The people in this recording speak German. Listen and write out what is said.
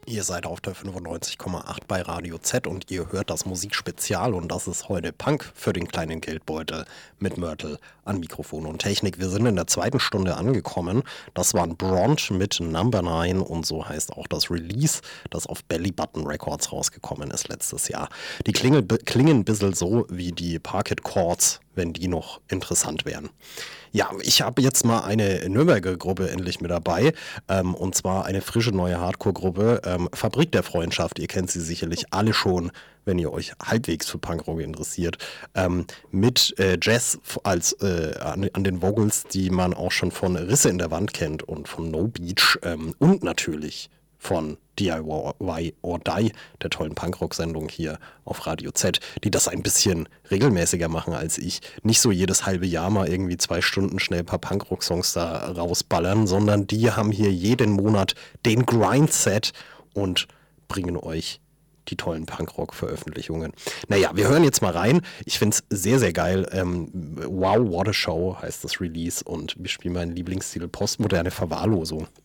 Ihr seid auf der 95,8 bei Radio Z und ihr hört das Musikspezial und das ist heute Punk für den kleinen Geldbeutel mit Mörtel an Mikrofon und Technik. Wir sind in der zweiten Stunde angekommen. Das war ein Bront mit Number 9 und so heißt auch das Release, das auf Belly Button Records rausgekommen ist letztes Jahr. Die klingen ein bisschen so wie die Parquet Chords, wenn die noch interessant wären. Ja, ich habe jetzt mal eine Nürnberger Gruppe endlich mit dabei, und zwar eine frische neue Hardcore-Gruppe, Fabrik der Freundschaft. Ihr kennt sie sicherlich alle schon, wenn ihr euch halbwegs für Punkrock interessiert, mit Jazz an den Vocals, die man auch schon von Risse in der Wand kennt und von No Beach, und natürlich von DIY or Die, der tollen Punkrock-Sendung hier auf Radio Z, die das ein bisschen regelmäßiger machen als ich. Nicht so jedes halbe Jahr mal irgendwie 2 Stunden schnell ein paar Punkrock-Songs da rausballern, sondern die haben hier jeden Monat den Grind-Set und bringen euch die tollen Punkrock-Veröffentlichungen. Naja, wir hören jetzt mal rein. Ich finde es sehr, sehr geil. Wow, what a show heißt das Release und wir spielen meinen Lieblingsstil Postmoderne Verwahrlosung.